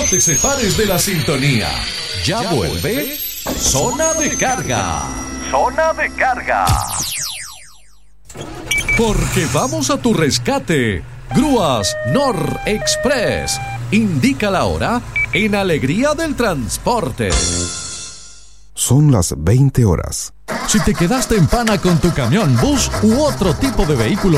te separes de la sintonía. Ya vuelve Zona de Carga. Zona de Carga. Porque vamos a tu rescate. Grúas Nor Express. Indica la hora en Alegría del Transporte. Son las 20 horas. Si te quedaste en pana con tu camión, bus u otro tipo de vehículo